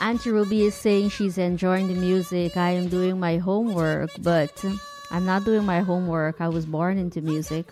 Auntie Ruby is saying she's enjoying the music. I am doing my homework, but I'm not doing my homework. I was born into music.